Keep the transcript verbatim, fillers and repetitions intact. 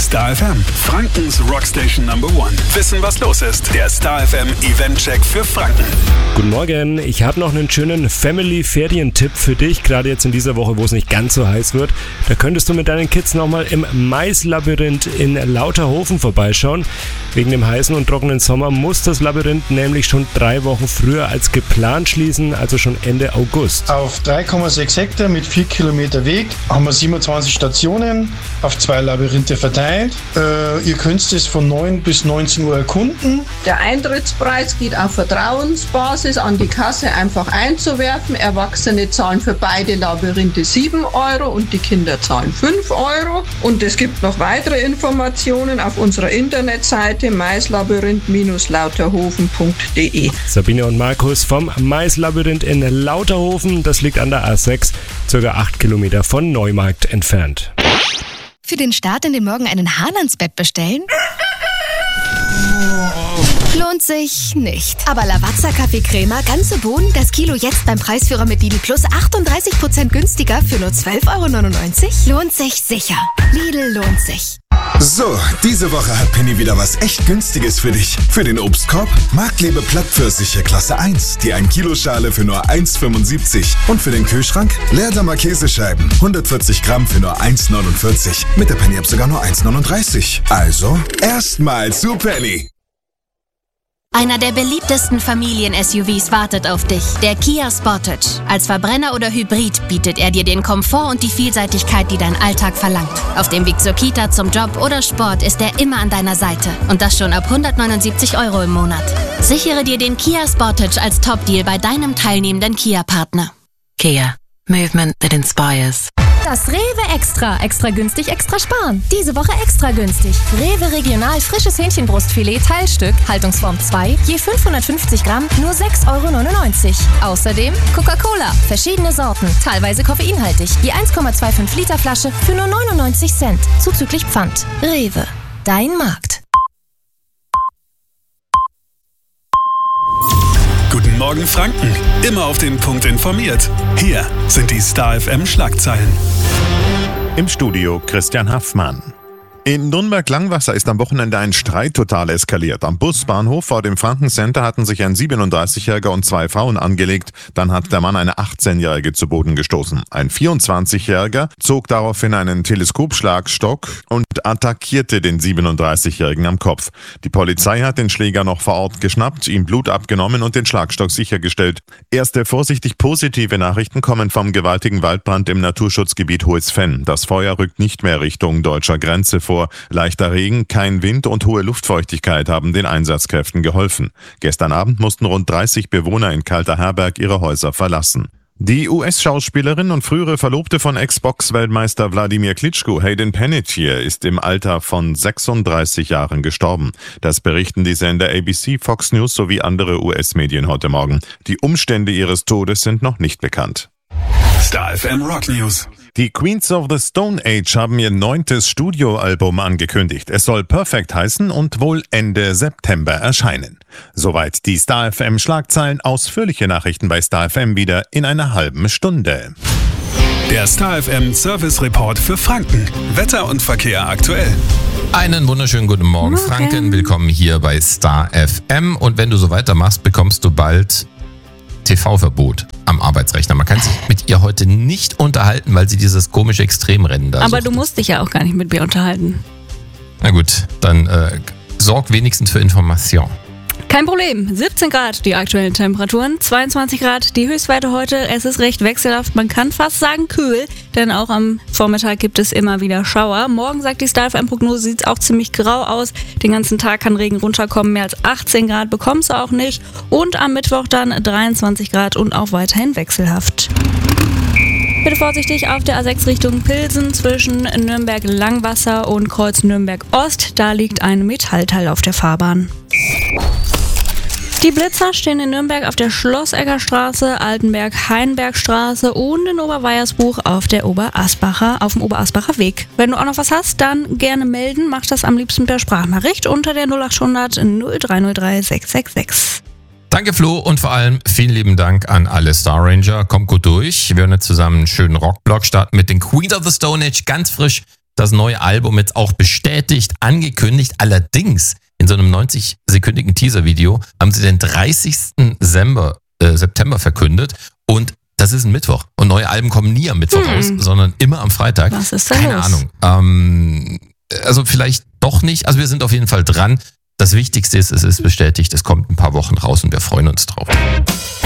Star F M, Frankens Rockstation Number One. Wissen, was los ist. Der Star F M Event-Check für Franken. Guten Morgen, ich habe noch einen schönen Family-Ferientipp für dich, gerade jetzt in dieser Woche, wo es nicht ganz so heiß wird. Da könntest du mit deinen Kids nochmal im Maislabyrinth in Lauterhofen vorbeischauen. Wegen dem heißen und trockenen Sommer muss das Labyrinth nämlich schon drei Wochen früher als geplant schließen, also schon Ende August. Auf drei Komma sechs Hektar mit vier Kilometer Weg haben wir siebenundzwanzig Stationen auf zwei Labyrinthe verteilt. Äh, ihr könnt es von neun bis neunzehn Uhr erkunden. Der Eintrittspreis geht auf Vertrauensbasis an die Kasse einfach einzuwerfen. Erwachsene zahlen für beide Labyrinthe sieben Euro und die Kinder zahlen fünf Euro. Und es gibt noch weitere Informationen auf unserer Internetseite maislabyrinth Bindestrich lauterhofen punkt de. Sabine und Markus vom Maislabyrinth in Lauterhofen, das liegt an der A sechs, circa acht Kilometer von Neumarkt entfernt. Für den Start in den Morgen einen Hahn ans Bett bestellen? Lohnt sich nicht. Aber Lavazza Kaffeecrema, ganze Bohnen, das Kilo jetzt beim Preisführer mit Lidl Plus achtunddreißig Prozent günstiger für nur zwölf Euro neunundneunzig? Lohnt sich sicher. Lidl lohnt sich. So, diese Woche hat Penny wieder was echt Günstiges für dich. Für den Obstkorb Marktlebe Plattpfirsiche Klasse eins, die ein Kilo Schale für nur eins Komma fünfundsiebzig. Und für den Kühlschrank Leerdammer Käsescheiben, hundertvierzig Gramm für nur eins Komma neunundvierzig. Mit der Penny-App sogar nur eins Komma neununddreißig. Also, erstmal zu Penny. Einer der beliebtesten Familien-S U Vs wartet auf dich, der Kia Sportage. Als Verbrenner oder Hybrid bietet er dir den Komfort und die Vielseitigkeit, die dein Alltag verlangt. Auf dem Weg zur Kita, zum Job oder Sport ist er immer an deiner Seite. Und das schon ab hundertneunundsiebzig Euro im Monat. Sichere dir den Kia Sportage als Top-Deal bei deinem teilnehmenden Kia-Partner. Kia. Movement that inspires. Das Rewe Extra. Extra günstig, extra sparen. Diese Woche extra günstig. Rewe Regional frisches Hähnchenbrustfilet Teilstück, Haltungsform zwei, je fünfhundertfünfzig Gramm, nur sechs Euro neunundneunzig. Außerdem Coca-Cola, verschiedene Sorten, teilweise koffeinhaltig, je eins Komma fünfundzwanzig Liter Flasche für nur neunundneunzig Cent, zuzüglich Pfand. Rewe, dein Markt. Guten Morgen Franken, immer auf den Punkt informiert. Hier sind die Star F M Schlagzeilen. Im Studio Christian Haffmann. In Nürnberg-Langwasser ist am Wochenende ein Streit total eskaliert. Am Busbahnhof vor dem Franken-Center hatten sich ein siebenunddreißigjähriger und zwei Frauen angelegt. Dann hat der Mann eine achtzehnjährige zu Boden gestoßen. Ein vierundzwanzigjähriger zog daraufhin einen Teleskopschlagstock und attackierte den siebenunddreißigjährigen am Kopf. Die Polizei hat den Schläger noch vor Ort geschnappt, ihm Blut abgenommen und den Schlagstock sichergestellt. Erste vorsichtig positive Nachrichten kommen vom gewaltigen Waldbrand im Naturschutzgebiet Hohes Venn. Das Feuer rückt nicht mehr Richtung deutscher Grenze vor. Leichter Regen, kein Wind und hohe Luftfeuchtigkeit haben den Einsatzkräften geholfen. Gestern Abend mussten rund dreißig Bewohner in Kalterherberg ihre Häuser verlassen. Die U S-Schauspielerin und frühere Verlobte von Ex-Box-Weltmeister Wladimir Klitschko, Hayden Panettiere, ist im Alter von sechsunddreißig Jahren gestorben. Das berichten die Sender A B C, Fox News sowie andere U S-Medien heute Morgen. Die Umstände ihres Todes sind noch nicht bekannt. Star F M Rock News. Die Queens of the Stone Age haben ihr neuntes Studioalbum angekündigt. Es soll Perfect heißen und wohl Ende September erscheinen. Soweit die Star F M Schlagzeilen. Ausführliche Nachrichten bei Star F M wieder in einer halben Stunde. Der Star F M Service Report für Franken. Wetter und Verkehr aktuell. Einen wunderschönen guten Morgen, Morgen, Franken. Willkommen hier bei Star F M. Und wenn du so weitermachst, bekommst du bald T V-Verbot am Arbeitsrechner. Man kann sich mit ihr heute nicht unterhalten, weil sie dieses komische Extremrennen da Aber sucht. Du musst dich ja auch gar nicht mit mir unterhalten. Na gut, dann äh, sorg wenigstens für Information. Kein Problem. siebzehn Grad die aktuellen Temperaturen, zweiundzwanzig Grad die Höchstwerte heute. Es ist recht wechselhaft, man kann fast sagen kühl, denn auch am Vormittag gibt es immer wieder Schauer. Morgen, sagt die Star F M-Prognose, sieht es auch ziemlich grau aus. Den ganzen Tag kann Regen runterkommen, mehr als achtzehn Grad bekommst du auch nicht. Und am Mittwoch dann dreiundzwanzig Grad und auch weiterhin wechselhaft. Bitte vorsichtig auf der A sechs Richtung Pilsen zwischen Nürnberg-Langwasser und Kreuz Nürnberg-Ost. Da liegt ein Metallteil auf der Fahrbahn. Die Blitzer stehen in Nürnberg auf der Schlossegger Straße, Altenberg-Heinbergstraße und in Oberweiersbuch auf der Oberasbacher, auf dem Oberasbacher Weg. Wenn du auch noch was hast, dann gerne melden. Mach das am liebsten per Sprachnachricht unter der null achthundert null drei null drei sechs sechs sechs. Danke Flo und vor allem vielen lieben Dank an alle Star Ranger. Kommt gut durch. Wir werden jetzt zusammen einen schönen Rockblock starten mit den Queens of the Stone Age, ganz frisch das neue Album jetzt auch bestätigt, angekündigt. Allerdings in so einem neunzig-sekündigen Teaser-Video haben sie den dreißigsten September, äh, September verkündet und das ist ein Mittwoch. Und neue Alben kommen nie am Mittwoch hm. raus, sondern immer am Freitag. Was ist da Keine los? Ahnung. Ähm, also vielleicht doch nicht. Also wir sind auf jeden Fall dran. Das Wichtigste ist, es ist bestätigt, es kommt ein paar Wochen raus und wir freuen uns drauf.